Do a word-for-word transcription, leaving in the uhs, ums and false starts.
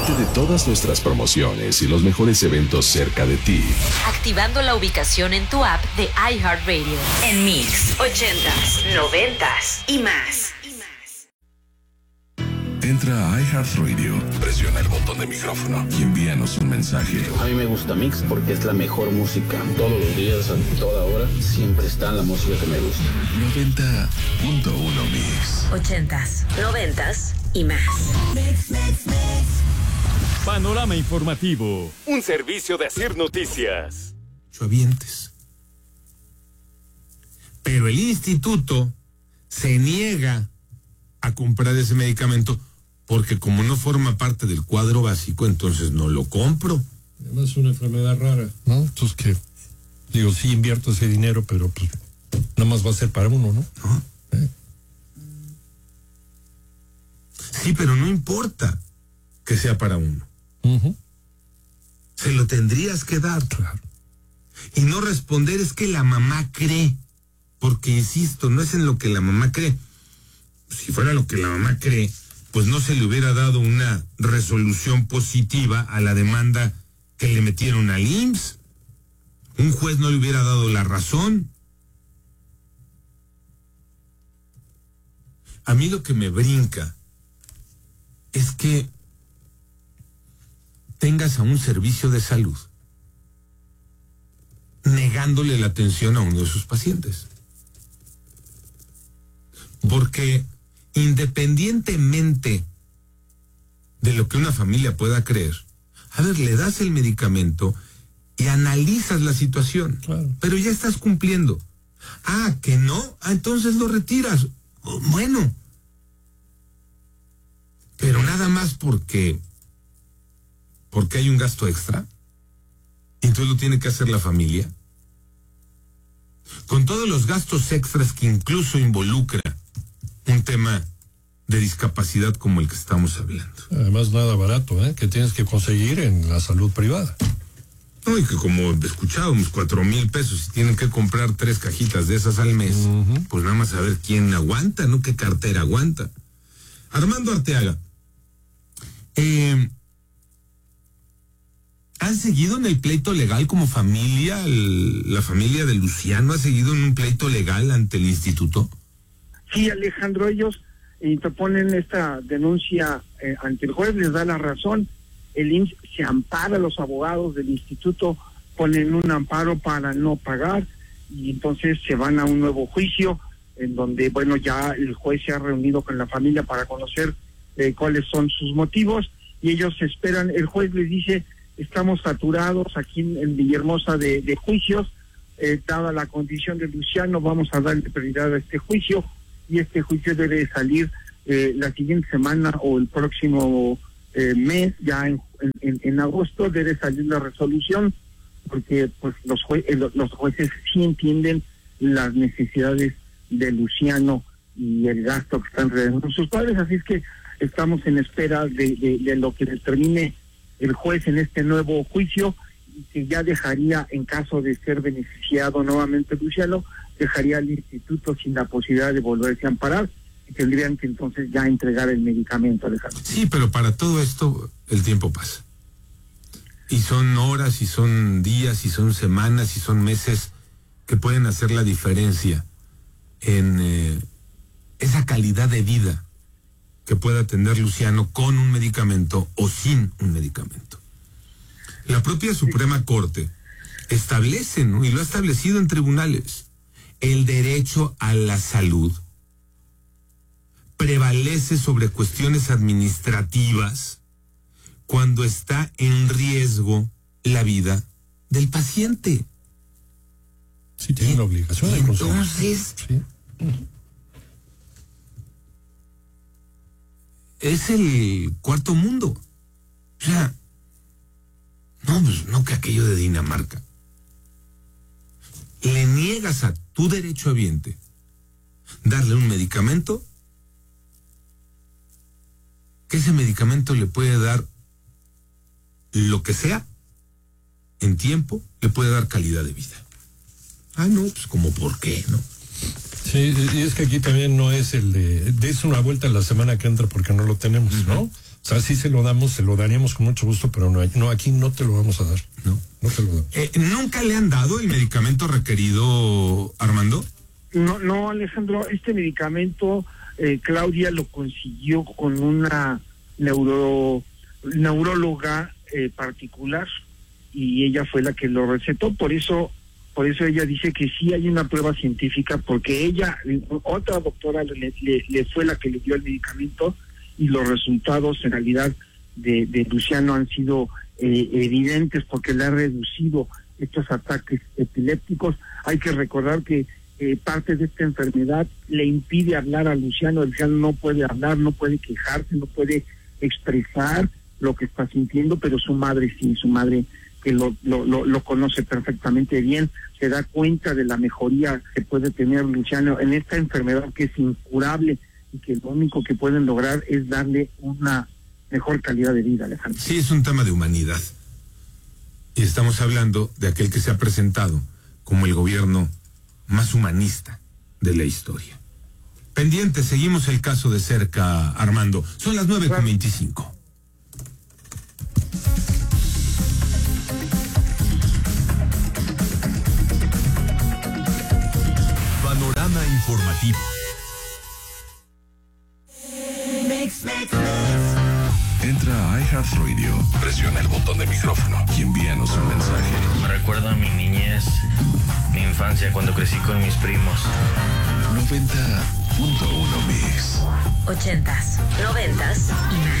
Entérate de todas nuestras promociones y los mejores eventos cerca de ti, activando la ubicación en tu app de iHeartRadio. En Mix, ochentas, noventas y más. Entra a iHeartRadio, presiona el botón de micrófono y envíanos un mensaje. A mí me gusta Mix porque es la mejor música. Todos los días, a toda hora, siempre está la música que me gusta. noventa punto uno Mix. Ochentas, noventas y más. Mix, mix, mix. Panorama informativo, un servicio de Asir Noticias. Chovientes. Pero el instituto se niega a comprar ese medicamento porque como no forma parte del cuadro básico, entonces no lo compro. Además es una enfermedad rara, ¿no? Entonces que, digo, sí invierto ese dinero, pero pues nada más va a ser para uno, ¿no? ¿No? ¿Eh? Sí, pero no importa que sea para uno. Uh-huh. Se lo tendrías que dar. Claro. Y no responder es que la mamá cree, porque insisto, no es en lo que la mamá cree. Si fuera lo que la mamá cree, pues no se le hubiera dado una resolución positiva a la demanda que le metieron al I M S S. Un juez no le hubiera dado la razón. A mí lo que me brinca es que tengas a un servicio de salud negándole la atención a uno de sus pacientes. Porque independientemente de lo que una familia pueda creer, a ver, le das el medicamento y analizas la situación, claro, pero ya estás cumpliendo. Ah, que no, ah, entonces lo retiras. Oh, bueno, pero nada más porque porque hay un gasto extra, y entonces lo tiene que hacer la familia, con todos los gastos extras que incluso involucra un tema de discapacidad como el que estamos hablando. Además nada barato, ¿eh? Que tienes que conseguir en la salud privada. No, y que como escuchábamos, cuatro mil pesos, y tienen que comprar tres cajitas de esas al mes, uh-huh, pues nada más a ver quién aguanta, ¿no? ¿Qué cartera aguanta? Armando Arteaga, eh, ¿han seguido en el pleito legal como familia? El, ¿La familia de Luciano ha seguido en un pleito legal ante el instituto? Sí, Alejandro, ellos interponen esta denuncia eh, ante el juez, les da la razón, el I M S S se ampara, los abogados del instituto ponen un amparo para no pagar y entonces se van a un nuevo juicio en donde, bueno, ya el juez se ha reunido con la familia para conocer eh, cuáles son sus motivos y ellos esperan, el juez les dice, estamos saturados aquí en, en Villahermosa de, de juicios, eh, dada la condición de Luciano, vamos a darle prioridad a este juicio, y este juicio debe salir eh, la siguiente semana o el próximo eh, mes, ya en, en, en agosto debe salir la resolución, porque pues los, jue eh, los jueces sí entienden las necesidades de Luciano y el gasto que están realizando sus padres, así es que estamos en espera de, de, de lo que determine el juez en este nuevo juicio, que ya dejaría, en caso de ser beneficiado nuevamente Luciano, dejaría al instituto sin la posibilidad de volverse a amparar y tendrían que entonces ya entregar el medicamento, Alejandro. Sí, pero para todo esto el tiempo pasa. Y son horas, y son días, y son semanas, y son meses que pueden hacer la diferencia en eh, esa calidad de vida que pueda tener Luciano con un medicamento o sin un medicamento. La propia Suprema Corte establece, ¿no? Y lo ha establecido en tribunales, el derecho a la salud prevalece sobre cuestiones administrativas cuando está en riesgo la vida del paciente. Sí, tiene una obligación de consumir. Entonces, sí, es el cuarto mundo. O sea, no, pues no que aquello de Dinamarca. Le niegas a tu derechohabiente darle un medicamento, que ese medicamento le puede dar lo que sea, en tiempo, le puede dar calidad de vida. Ah, no, pues como por qué, ¿no? Sí, y es que aquí también no es el de, des una vuelta la semana que entra porque no lo tenemos, ¿no? O sea, sí se lo damos, se lo daríamos con mucho gusto, pero no, no aquí no te lo vamos a dar. No, no te lo damos. Eh, ¿Nunca le han dado el medicamento requerido, Armando? No, no, Alejandro, este medicamento eh, Claudia lo consiguió con una neuro neuróloga eh, particular y ella fue la que lo recetó, por eso por eso ella dice que sí hay una prueba científica, porque ella, otra doctora le, le, le fue la que le dio el medicamento y los resultados en realidad de, de Luciano han sido eh, evidentes porque le ha reducido estos ataques epilépticos. Hay que recordar que eh, parte de esta enfermedad le impide hablar a Luciano. Luciano no puede hablar, no puede quejarse, no puede expresar lo que está sintiendo, pero su madre sí, su madre que lo, lo, lo, lo conoce perfectamente bien, se da cuenta de la mejoría que puede tener Luciano en esta enfermedad que es incurable y que lo único que pueden lograr es darle una mejor calidad de vida, Alejandro. Sí, es un tema de humanidad. Y estamos hablando de aquel que se ha presentado como el gobierno más humanista de la historia. Pendiente, seguimos el caso de cerca, Armando. Son las nueve con veinticinco. Panorama informativo. Entra a iHeartRadio, presiona el botón de micrófono y envíanos un mensaje. Me recuerda a mi niñez, mi infancia cuando crecí con mis primos. noventa punto uno Mix. Ochentas, noventas y